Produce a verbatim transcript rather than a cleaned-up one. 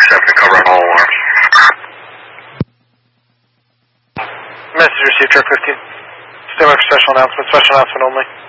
seven to cover on all alarms. Message received, truck fifteen. Stand by for special announcement, special announcement only.